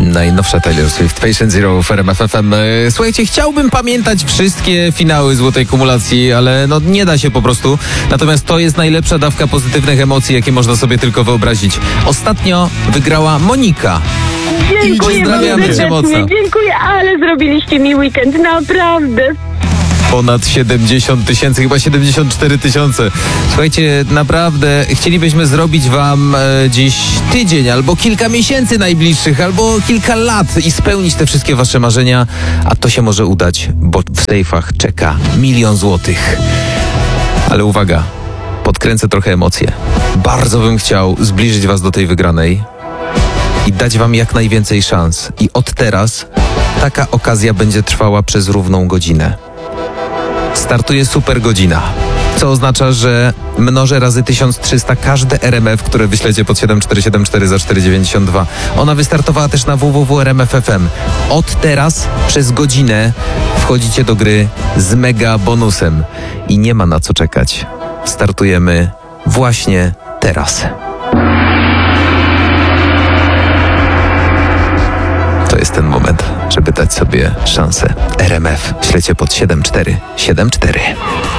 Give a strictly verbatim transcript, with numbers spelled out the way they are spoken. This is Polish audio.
Najnowsza Taylor Swift, Patient Zero w R M F F M. Słuchajcie, chciałbym pamiętać wszystkie finały Złotej Kumulacji, ale no nie da się po prostu. Natomiast to jest najlepsza dawka pozytywnych emocji, jakie można sobie tylko wyobrazić. Ostatnio wygrała Monika. Dziękuję Pozdrawiamy cię serdecznie, mocno. dziękuję, ale zrobiliście mi weekend, naprawdę. Ponad siedemdziesiąt tysięcy, chyba siedemdziesiąt cztery tysiące. Słuchajcie, naprawdę chcielibyśmy zrobić wam e, dziś tydzień, albo kilka miesięcy najbliższych, albo kilka lat i spełnić te wszystkie wasze marzenia, a to się może udać, bo w sejfach czeka milion złotych. Ale uwaga, podkręcę trochę emocje. Bardzo bym chciał zbliżyć was do tej wygranej i dać wam jak najwięcej szans. I od teraz taka okazja będzie trwała przez równą godzinę. Startuje super godzina, co oznacza, że mnożę razy tysiąc trzysta każde R M F, które wyślecie pod siedem cztery siedem cztery za cztery dziewięćdziesiąt dwa. Ona wystartowała też na w w w kropka r m f f m. Od teraz przez godzinę wchodzicie do gry z mega bonusem i nie ma na co czekać. Startujemy właśnie teraz. To jest ten moment, żeby dać sobie szansę. R M F ślecie pod siedem cztery siedem cztery.